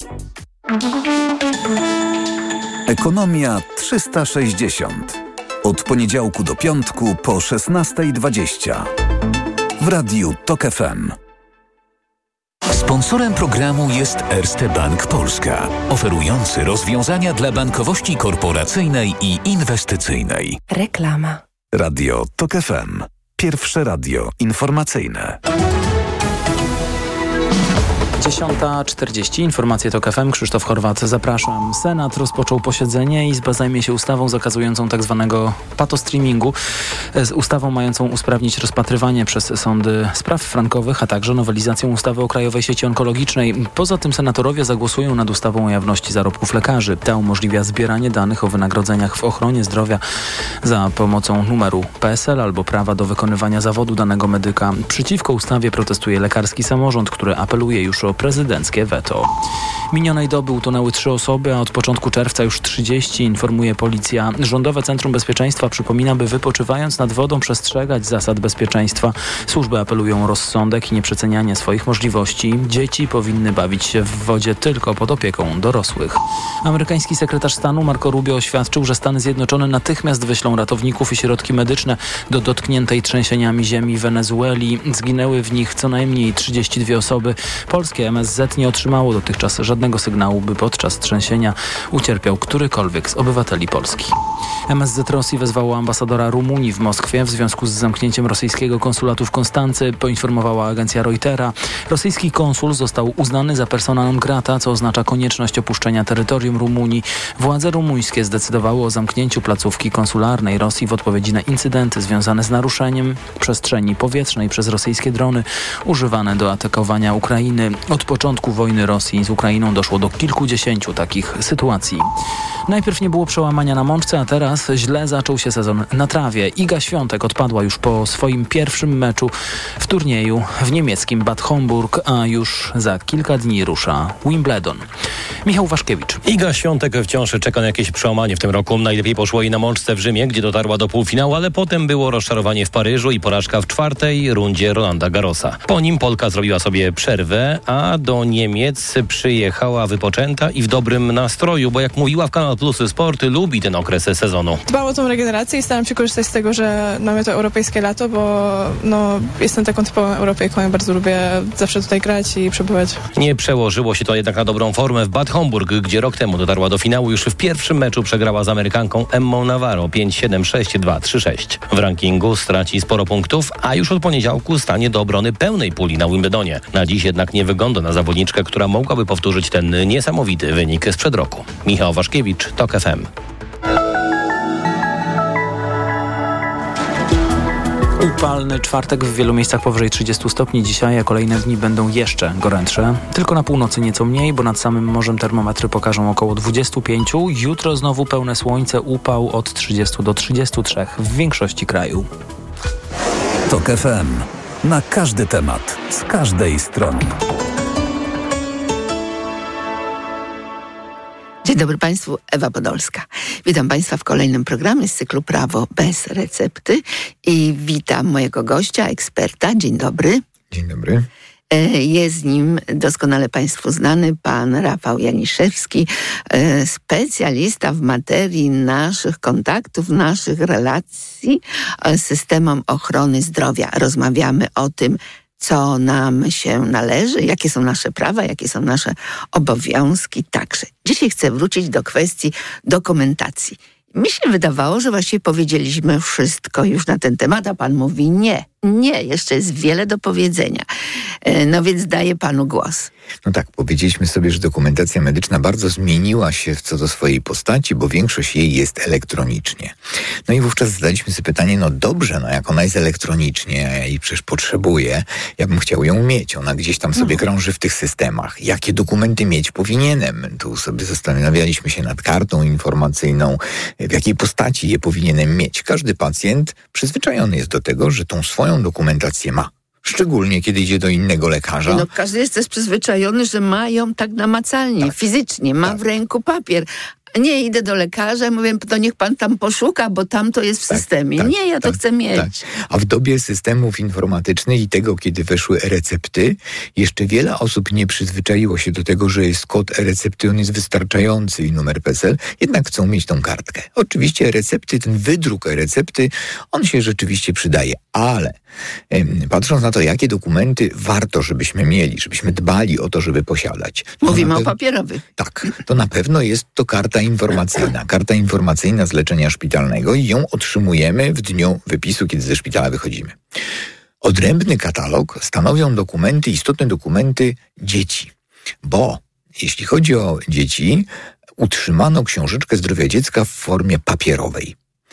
Ekonomia trzysta sześćdziesiąt. Od poniedziałku do piątku po szesnasta dwadzieścia. W radiu Tok F M. Sponsorem programu jest Erste Bank Polska, oferujący rozwiązania dla bankowości korporacyjnej i inwestycyjnej. Reklama. Radio Tok F M. Pierwsze radio informacyjne. dziesiąta czterdzieści. Informacje TOK F M. Krzysztof Horwat, zapraszam. Senat rozpoczął posiedzenie. Izba zajmie się ustawą zakazującą tak zwanego patostreamingu. Z ustawą mającą usprawnić rozpatrywanie przez sądy spraw frankowych, a także nowelizacją ustawy o Krajowej Sieci Onkologicznej. Poza tym senatorowie zagłosują nad ustawą o jawności zarobków lekarzy. Ta umożliwia zbieranie danych o wynagrodzeniach w ochronie zdrowia za pomocą numeru P S L albo prawa do wykonywania zawodu danego medyka. Przeciwko ustawie protestuje lekarski samorząd, który apeluje już o prezydenckie weto. Minionej doby utonęły trzy osoby, a od początku czerwca już trzydzieści, informuje policja. Rządowe Centrum Bezpieczeństwa przypomina, by wypoczywając nad wodą przestrzegać zasad bezpieczeństwa. Służby apelują o rozsądek i nieprzecenianie swoich możliwości. Dzieci powinny bawić się w wodzie tylko pod opieką dorosłych. Amerykański sekretarz stanu Marco Rubio oświadczył, że Stany Zjednoczone natychmiast wyślą ratowników i środki medyczne do dotkniętej trzęsieniami ziemi Wenezueli. Zginęły w nich co najmniej trzydzieści dwie osoby. Polskie M S Z nie otrzymało dotychczas żadnego sygnału, by podczas trzęsienia ucierpiał którykolwiek z obywateli Polski. M S Z Rosji wezwało ambasadora Rumunii w Moskwie w związku z zamknięciem rosyjskiego konsulatu w Konstancy, poinformowała agencja Reutera. Rosyjski konsul został uznany za persona non grata, co oznacza konieczność opuszczenia terytorium Rumunii. Władze rumuńskie zdecydowały o zamknięciu placówki konsularnej Rosji w odpowiedzi na incydenty związane z naruszeniem przestrzeni powietrznej przez rosyjskie drony używane do atakowania Ukrainy. Od początku wojny Rosji z Ukrainą doszło do kilkudziesięciu takich sytuacji. Najpierw nie było przełamania na mączce, a teraz źle zaczął się sezon na trawie. Iga Świątek odpadła już po swoim pierwszym meczu w turnieju w niemieckim Bad Homburg, a już za kilka dni rusza Wimbledon. Michał Waszkiewicz. Iga Świątek wciąż czeka na jakieś przełamanie w tym roku. Najlepiej poszło jej na mączce w Rzymie, gdzie dotarła do półfinału, ale potem było rozczarowanie w Paryżu i porażka w czwartej rundzie Rolanda Garrosa. Po nim Polka zrobiła sobie przerwę, a do Niemiec przyjechała wypoczęta i w dobrym nastroju, bo jak mówiła w Kanal Plus Sport, lubi ten okres sezonu. Dbam o tą regenerację i staram się korzystać z tego, że mamy to europejskie lato, bo no, jestem taką typową Europejką i bardzo lubię zawsze tutaj grać i przebywać. Nie przełożyło się to jednak na dobrą formę w Bad Homburg, gdzie rok temu dotarła do finału. Już w pierwszym meczu przegrała z Amerykanką Emmą Navarro pięć siedem, sześć dwa, trzy sześć. W rankingu straci sporo punktów, a już od poniedziałku stanie do obrony pełnej puli na Wimbledonie. Na dziś jednak nie wygląda na zawodniczkę, która mogłaby powtórzyć ten niesamowity wynik sprzed roku. Michał Waszkiewicz, TOK F M. Upalny czwartek, w wielu miejscach powyżej trzydziestu stopni dzisiaj, a kolejne dni będą jeszcze gorętsze. Tylko na północy nieco mniej, bo nad samym morzem termometry pokażą około dwudziestu pięciu. Jutro znowu pełne słońce, upał od trzydziestu do trzydziestu trzech w większości kraju. TOK F M. Na każdy temat, z każdej strony. Dzień dobry Państwu, Ewa Podolska. Witam Państwa w kolejnym programie z cyklu Prawo bez recepty i witam mojego gościa, eksperta. Dzień dobry. Dzień dobry. Jest nim doskonale Państwu znany pan Rafał Janiszewski, specjalista w materii naszych kontaktów, naszych relacji z systemem ochrony zdrowia. Rozmawiamy o tym, co nam się należy, jakie są nasze prawa, jakie są nasze obowiązki także. Dzisiaj chcę wrócić do kwestii dokumentacji. Mi się wydawało, że właściwie powiedzieliśmy wszystko już na ten temat, a pan mówi nie. Nie, jeszcze jest wiele do powiedzenia. No więc daję panu głos. No tak, powiedzieliśmy sobie, że dokumentacja medyczna bardzo zmieniła się co do swojej postaci, bo większość jej jest elektronicznie. No i wówczas zadaliśmy sobie pytanie, no dobrze, no jak ona jest elektronicznie, a ja jej przecież potrzebuję, ja bym chciał ją mieć. Ona gdzieś tam sobie krąży w tych systemach. Jakie dokumenty mieć powinienem? Tu sobie zastanawialiśmy się nad kartą informacyjną, w jakiej postaci je powinienem mieć. Każdy pacjent przyzwyczajony jest do tego, że tą swoją dokumentację ma. Szczególnie, kiedy idzie do innego lekarza. No każdy jest też przyzwyczajony, że ma ją tak namacalnie, tak, fizycznie, ma tak w ręku papier. Nie, idę do lekarza, mówię, to niech pan tam poszuka, bo tam to jest w tak, systemie. Tak, nie, ja tak, to chcę mieć. Tak. A w dobie systemów informatycznych i tego, kiedy weszły e-recepty, jeszcze wiele osób nie przyzwyczaiło się do tego, że jest kod e-recepty, on jest wystarczający i numer P E S L, jednak chcą mieć tą kartkę. Oczywiście e-recepty, ten wydruk e-recepty, on się rzeczywiście przydaje, ale em, patrząc na to, jakie dokumenty warto, żebyśmy mieli, żebyśmy dbali o to, żeby posiadać. Mówimy pew- o papierowych. Tak, to na pewno jest to karta informacyjna. Karta informacyjna z leczenia szpitalnego i ją otrzymujemy w dniu wypisu, kiedy ze szpitala wychodzimy. Odrębny katalog stanowią dokumenty, istotne dokumenty dzieci, bo jeśli chodzi o dzieci, utrzymano książeczkę zdrowia dziecka w formie papierowej.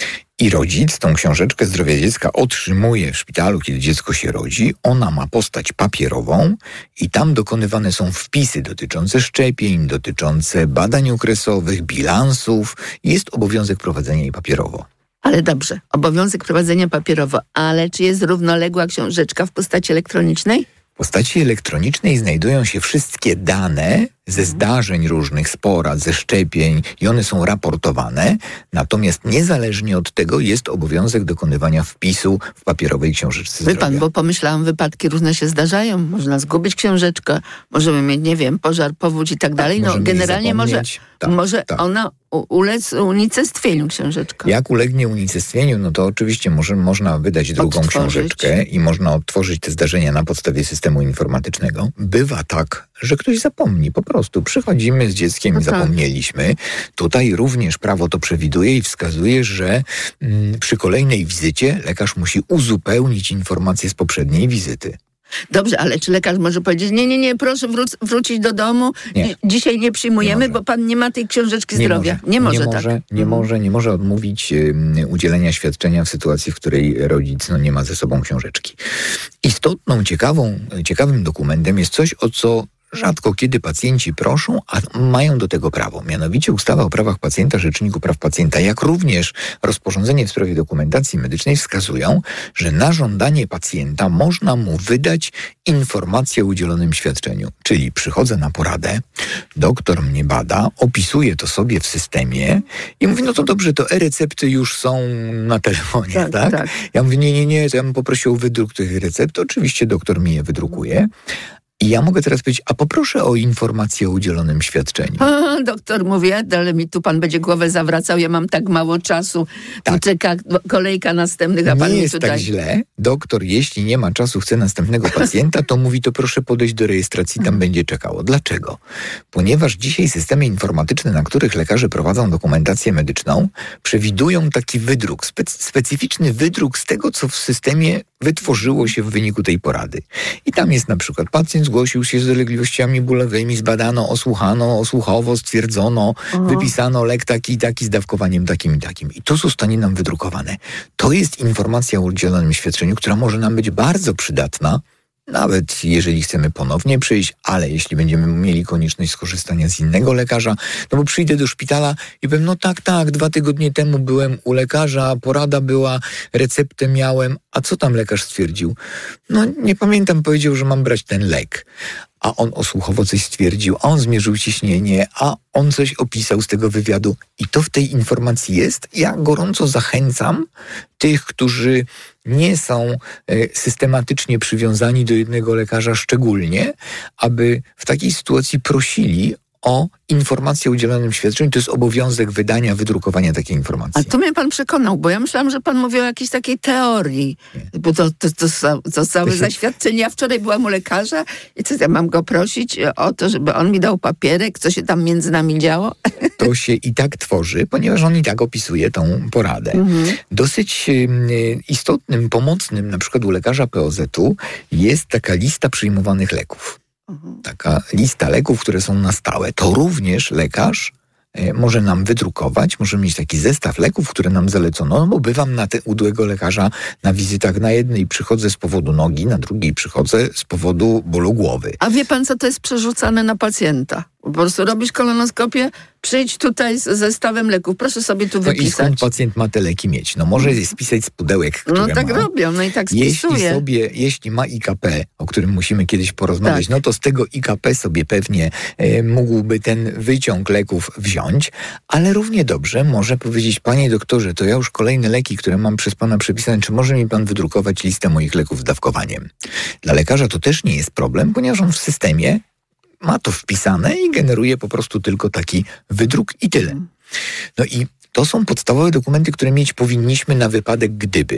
I rodzic tą książeczkę zdrowia dziecka otrzymuje w szpitalu, kiedy dziecko się rodzi. Ona ma postać papierową i tam dokonywane są wpisy dotyczące szczepień, dotyczące badań okresowych, bilansów. Jest obowiązek prowadzenia jej papierowo. Ale dobrze, obowiązek prowadzenia papierowo, ale czy jest równoległa książeczka w postaci elektronicznej? W postaci elektronicznej znajdują się wszystkie dane ze zdarzeń różnych, z porad, ze szczepień i one są raportowane, natomiast niezależnie od tego jest obowiązek dokonywania wpisu w papierowej książeczce zdrowia. Wie pan, bo pomyślałam, wypadki różne się zdarzają, można zgubić książeczkę, możemy mieć, nie wiem, pożar, powódź i tak dalej. No generalnie może, tak, może tak. ona ulec unicestwieniu książeczka. Jak ulegnie unicestwieniu, no to oczywiście może, można wydać drugą odtworzyć. książeczkę i można odtworzyć te zdarzenia na podstawie systemu informatycznego. Bywa tak, że ktoś zapomni, po prostu przychodzimy z dzieckiem no i zapomnieliśmy. Tutaj również prawo to przewiduje i wskazuje, że mm, przy kolejnej wizycie lekarz musi uzupełnić informacje z poprzedniej wizyty. Dobrze, ale czy lekarz może powiedzieć, nie, nie, nie, proszę wróc- wrócić do domu, nie. dzisiaj nie przyjmujemy, nie bo pan nie ma tej książeczki nie zdrowia. Może. Nie może nie tak. Może, nie, mhm. może, nie może odmówić um, udzielenia świadczenia w sytuacji, w której rodzic no, nie ma ze sobą książeczki. Istotną, ciekawą, ciekawym dokumentem jest coś, o co rzadko kiedy pacjenci proszą, a mają do tego prawo. Mianowicie ustawa o prawach pacjenta, Rzeczniku Praw Pacjenta, jak również rozporządzenie w sprawie dokumentacji medycznej wskazują, że na żądanie pacjenta można mu wydać informację o udzielonym świadczeniu. Czyli przychodzę na poradę, doktor mnie bada, opisuje to sobie w systemie i mówi, no to dobrze, to e-recepty już są na telefonie, tak? tak? tak. Ja mówię, nie, nie, nie, to ja bym poprosił o wydruk tych recept. Oczywiście doktor mi je wydrukuje. I ja mogę teraz powiedzieć, a poproszę o informację o udzielonym świadczeniu. A, doktor mówi, ale mi tu pan będzie głowę zawracał, ja mam tak mało czasu, tak. Tu czeka kolejka następnych, a pan nie mi jest tutaj... tak źle. Doktor, jeśli nie ma czasu, chce następnego pacjenta, to mówi, to proszę podejść do rejestracji, tam będzie czekało. Dlaczego? Ponieważ dzisiaj systemy informatyczne, na których lekarze prowadzą dokumentację medyczną, przewidują taki wydruk, specy- specyficzny wydruk z tego, co w systemie wytworzyło się w wyniku tej porady. I tam jest na przykład pacjent zgłosił się z dolegliwościami bólowymi, zbadano, osłuchano, osłuchowo stwierdzono, Aha. wypisano lek taki i taki z dawkowaniem takim i takim. I to zostanie nam wydrukowane. To jest informacja o udzielonym świadczeniu, która może nam być bardzo przydatna, nawet jeżeli chcemy ponownie przyjść, ale jeśli będziemy mieli konieczność skorzystania z innego lekarza, no bo przyjdę do szpitala i powiem, no tak, tak, dwa tygodnie temu byłem u lekarza, porada była, receptę miałem, a co tam lekarz stwierdził? No nie pamiętam, powiedział, że mam brać ten lek. A on osłuchowo coś stwierdził, a on zmierzył ciśnienie, a on coś opisał z tego wywiadu. I to w tej informacji jest. Ja gorąco zachęcam tych, którzy nie są e, systematycznie przywiązani do jednego lekarza szczególnie, aby w takiej sytuacji prosili o informację o udzielonym świadczeniu. To jest obowiązek wydania, wydrukowania takiej informacji. A tu mnie pan przekonał, bo ja myślałam, że pan mówi o jakiejś takiej teorii. Nie. Bo to, to, to, to, to całe to się... zaświadczenie. Ja wczoraj byłam u lekarza i co, ja mam go prosić o to, żeby on mi dał papierek, co się tam między nami działo? To się i tak tworzy, ponieważ on i tak opisuje tą poradę. Mhm. Dosyć y, istotnym, pomocnym, na przykład u lekarza P O Z-u jest taka lista przyjmowanych leków. Taka lista leków, które są na stałe. To również lekarz e, może nam wydrukować, może mieć taki zestaw leków, które nam zalecono, no bo bywam na te, u tego lekarza na wizytach. Na jednej przychodzę z powodu nogi, na drugiej przychodzę z powodu bólu głowy. A wie pan, co to jest przerzucane na pacjenta? Po prostu robisz kolonoskopię, przyjdź tutaj z zestawem leków, proszę sobie tu wypisać. No i skąd pacjent ma te leki mieć? No może je spisać z pudełek, które No tak ma. robią, no i tak spisuje. Jeśli sobie, jeśli ma I K P, o którym musimy kiedyś porozmawiać, tak. no to z tego I K P sobie pewnie e, mógłby ten wyciąg leków wziąć, ale równie dobrze może powiedzieć, panie doktorze, to ja już kolejne leki, które mam przez pana przepisane, czy może mi pan wydrukować listę moich leków z dawkowaniem? Dla lekarza to też nie jest problem, ponieważ on w systemie ma to wpisane i generuje po prostu tylko taki wydruk i tyle. No i to są podstawowe dokumenty, które mieć powinniśmy na wypadek gdyby.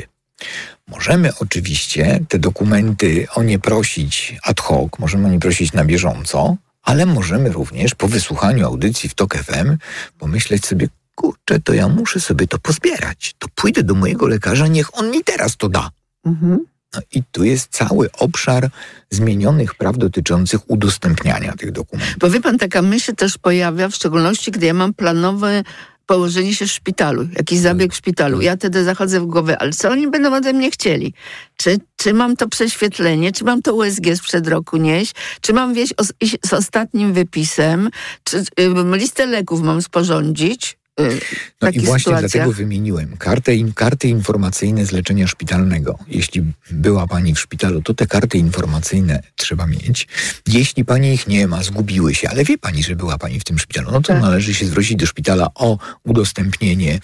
Możemy oczywiście te dokumenty o nie prosić ad hoc, możemy o nie prosić na bieżąco, ale możemy również po wysłuchaniu audycji w TOK F M pomyśleć sobie, kurczę, to ja muszę sobie to pozbierać. To pójdę do mojego lekarza, niech on mi teraz to da. Mhm. No i tu jest cały obszar zmienionych praw dotyczących udostępniania tych dokumentów. Bo wie pan, taka myśl też pojawia, w szczególności gdy ja mam planowe położenie się w szpitalu, jakiś zabieg w szpitalu. Ja wtedy zachodzę w głowę, ale co oni będą ode mnie chcieli? Czy, czy mam to prześwietlenie? Czy mam to U S G sprzed roku nieść? Czy mam wieść os- iść z ostatnim wypisem? Czy y, listę leków mam sporządzić? No i właśnie sytuacjach. Dlatego wymieniłem kartę, karty informacyjne z leczenia szpitalnego. Jeśli była pani w szpitalu, to te karty informacyjne trzeba mieć. Jeśli pani ich nie ma, zgubiły się, ale wie pani, że była pani w tym szpitalu, no to tak. Należy się zwrócić do szpitala o udostępnienie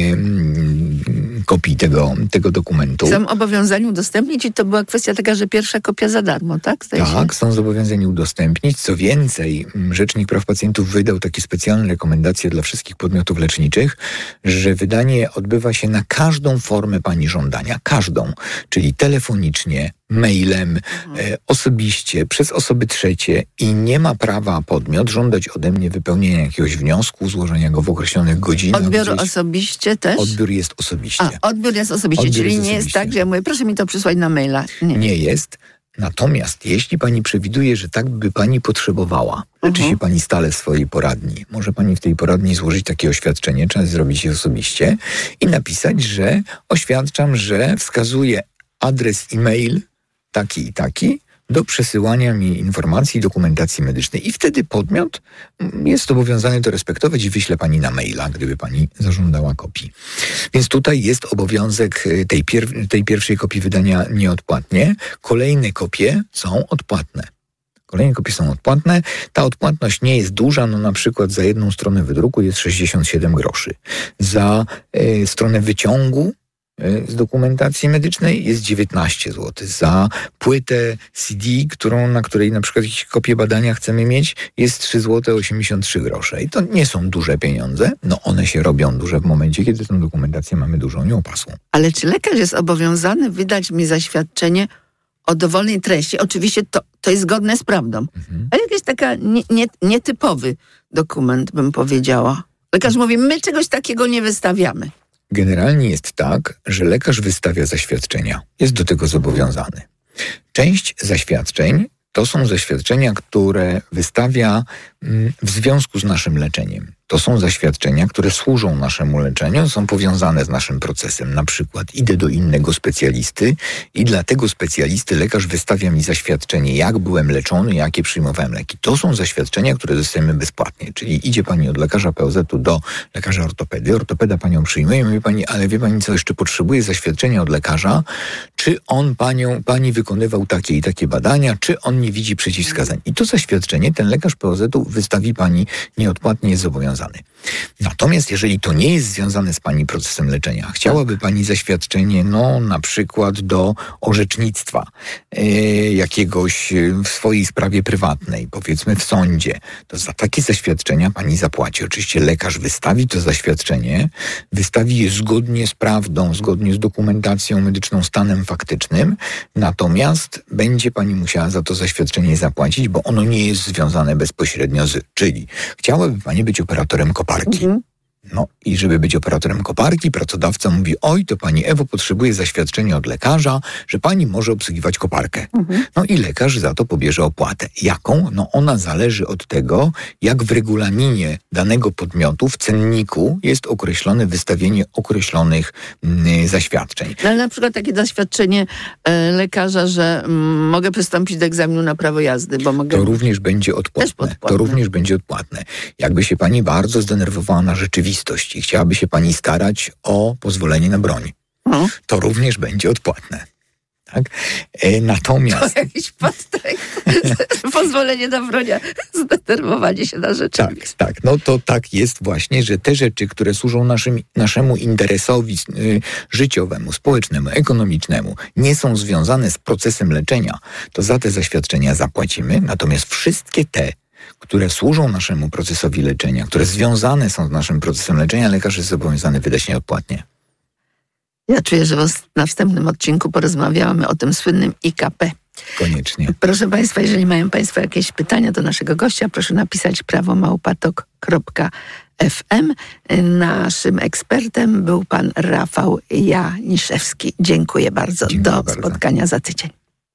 um, kopii tego, tego dokumentu. Są obowiązani udostępnić i to była kwestia taka, że pierwsza kopia za darmo, tak? Zdaje tak, się? Są zobowiązani udostępnić. Co więcej, Rzecznik Praw Pacjentów wydał takie specjalne rekomendacje dla wszystkich podmiotów leczniczych, że wydanie odbywa się na każdą formę pani żądania, każdą, czyli telefonicznie, mailem, mhm. e, osobiście, przez osoby trzecie i nie ma prawa podmiot żądać ode mnie wypełnienia jakiegoś wniosku, złożenia go w określonych godzinach. Odbiór gdzieś. Osobiście też? Odbiór jest osobiście. A, odbiór jest osobiście, odbiór czyli jest nie osobiście. jest tak, że ja mówię, proszę mi to przysłać na maila. Nie, nie jest. Natomiast jeśli pani przewiduje, że tak by pani potrzebowała, leczy uh-huh. się pani stale w swojej poradni, może pani w tej poradni złożyć takie oświadczenie, trzeba zrobić je osobiście i napisać, że oświadczam, że wskazuję adres e-mail taki i taki do przesyłania mi informacji i dokumentacji medycznej. I wtedy podmiot jest obowiązany to respektować i wyśle pani na maila, gdyby pani zażądała kopii. Więc tutaj jest obowiązek tej, pier- tej pierwszej kopii wydania nieodpłatnie. Kolejne kopie są odpłatne. Kolejne kopie są odpłatne. Ta odpłatność nie jest duża, no na przykład za jedną stronę wydruku jest sześćdziesiąt siedem groszy. Za y, stronę wyciągu z dokumentacji medycznej jest dziewiętnaście złotych. Za płytę C D, którą, na której na przykład jakieś kopię badania chcemy mieć, jest trzy złote osiemdziesiąt trzy grosze. I to nie są duże pieniądze. No one się robią duże w momencie, kiedy tę dokumentację mamy dużą i opasłą. Ale czy lekarz jest obowiązany wydać mi zaświadczenie o dowolnej treści? Oczywiście to, to jest zgodne z prawdą. Mhm. Ale jakiś taka nie, nie, nietypowy dokument, bym powiedziała. Lekarz mówi, my czegoś takiego nie wystawiamy. Generalnie jest tak, że lekarz wystawia zaświadczenia. Jest do tego zobowiązany. Część zaświadczeń to są zaświadczenia, które wystawia w związku z naszym leczeniem. To są zaświadczenia, które służą naszemu leczeniu, są powiązane z naszym procesem. Na przykład idę do innego specjalisty i dla tego specjalisty lekarz wystawia mi zaświadczenie, jak byłem leczony, jakie przyjmowałem leki. To są zaświadczenia, które dostajemy bezpłatnie. Czyli idzie pani od lekarza P O Z-u do lekarza ortopedy. Ortopeda panią przyjmuje i mówi pani, ale wie pani co, jeszcze potrzebuje zaświadczenia od lekarza, czy on panią, pani wykonywał takie i takie badania, czy on nie widzi przeciwwskazań. I to zaświadczenie ten lekarz P O Z-u wystawi pani nieodpłatnie, jest zobowiązany. Natomiast jeżeli to nie jest związane z pani procesem leczenia, chciałaby pani zaświadczenie, no na przykład do orzecznictwa e, jakiegoś w swojej sprawie prywatnej, powiedzmy w sądzie, to za takie zaświadczenia pani zapłaci. Oczywiście lekarz wystawi to zaświadczenie, wystawi je zgodnie z prawdą, zgodnie z dokumentacją medyczną, stanem faktycznym, natomiast będzie pani musiała za to zaświadczenie zapłacić, bo ono nie jest związane bezpośrednio z, czyli chciałaby pani być operatorem koparki. Mhm. No i żeby być operatorem koparki, pracodawca mówi, oj, to pani Ewo potrzebuje zaświadczenia od lekarza, że pani może obsługiwać koparkę. Mhm. No i lekarz za to pobierze opłatę. Jaką? No ona zależy od tego, jak w regulaminie danego podmiotu, w cenniku jest określone wystawienie określonych mm, zaświadczeń. No, ale na przykład takie zaświadczenie e, lekarza, że m, mogę przystąpić do egzaminu na prawo jazdy, bo mogę... To również będzie odpłatne. To również będzie odpłatne. Jakby się pani bardzo zdenerwowała na rzeczywistość i chciałaby się pani starać o pozwolenie na broń, hmm. to również będzie odpłatne. Tak? E, natomiast... To jakiś podtekst. Pozwolenie na broń, zdenerwowanie się na rzeczywistość. Tak, tak. No to tak jest właśnie, że te rzeczy, które służą naszym, naszemu interesowi y, życiowemu, społecznemu, ekonomicznemu, nie są związane z procesem leczenia, to za te zaświadczenia zapłacimy, natomiast wszystkie te, które służą naszemu procesowi leczenia, które związane są z naszym procesem leczenia, lekarz jest zobowiązany wydać nieodpłatnie. Ja czuję, że w następnym odcinku porozmawiamy o tym słynnym I K P. Koniecznie. Proszę Państwa, jeżeli mają Państwo jakieś pytania do naszego gościa, proszę napisać prawo małpa tok kropka f m. Naszym ekspertem był pan Rafał Janiszewski. Dziękuję bardzo. Dziękuję do bardzo. spotkania za tydzień.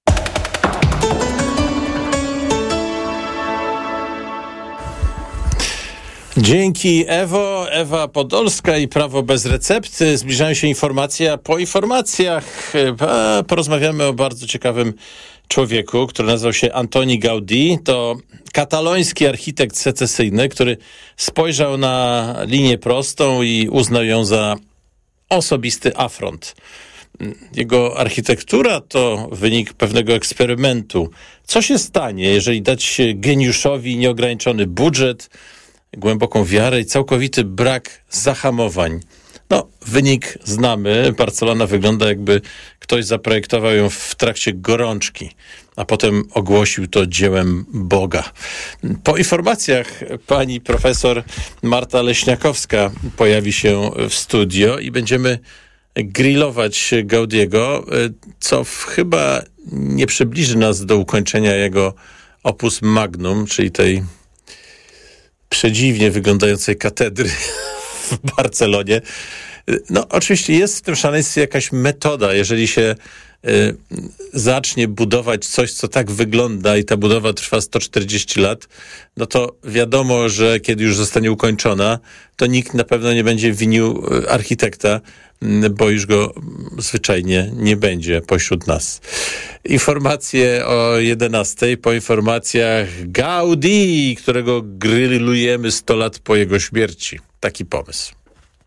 Dzięki Ewo, Ewa Podolska i Prawo bez recepty. Zbliżają się informacje, a po informacjach a, porozmawiamy o bardzo ciekawym człowieku, który nazywał się Antoni Gaudí. To kataloński architekt secesyjny, który spojrzał na linię prostą i uznał ją za osobisty afront. Jego architektura to wynik pewnego eksperymentu. Co się stanie, jeżeli dać geniuszowi nieograniczony budżet, głęboką wiarę i całkowity brak zahamowań? No, wynik znamy. Barcelona wygląda, jakby ktoś zaprojektował ją w trakcie gorączki, a potem ogłosił to dziełem Boga. Po informacjach pani profesor Marta Leśniakowska pojawi się w studio i będziemy grillować Gaudiego, co w, chyba nie przybliży nas do ukończenia jego opus magnum, czyli tej przedziwnie wyglądającej katedry w Barcelonie. No, oczywiście jest w tym szaleństwie jakaś metoda. Jeżeli się y, zacznie budować coś, co tak wygląda i ta budowa trwa sto czterdzieści lat, no to wiadomo, że kiedy już zostanie ukończona, to nikt na pewno nie będzie winił architekta, bo już go zwyczajnie nie będzie pośród nas. Informacje o jedenastej, po informacjach Gaudí, którego grillujemy sto lat po jego śmierci. Taki pomysł.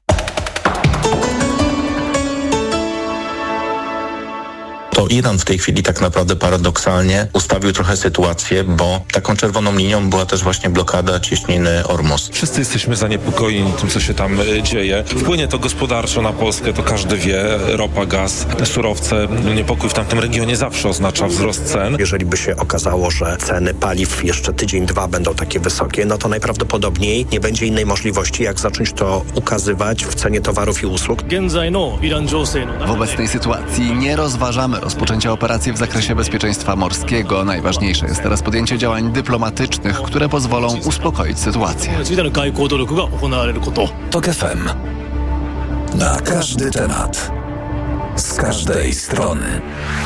To Iran w tej chwili tak naprawdę paradoksalnie ustawił trochę sytuację, bo taką czerwoną linią była też właśnie blokada cieśniny Ormus. Wszyscy jesteśmy zaniepokojeni tym, co się tam dzieje. Wpłynie to gospodarczo na Polskę, to każdy wie. Ropa, gaz, surowce. Niepokój w tamtym regionie zawsze oznacza wzrost cen. Jeżeli by się okazało, że ceny paliw jeszcze tydzień, dwa będą takie wysokie, no to najprawdopodobniej nie będzie innej możliwości, jak zacząć to ukazywać w cenie towarów i usług. W obecnej sytuacji nie rozważamy rozpoczęcia operacji w zakresie bezpieczeństwa morskiego. Najważniejsze jest teraz podjęcie działań dyplomatycznych, które pozwolą uspokoić sytuację. Tok F M. Na każdy temat. Z każdej strony.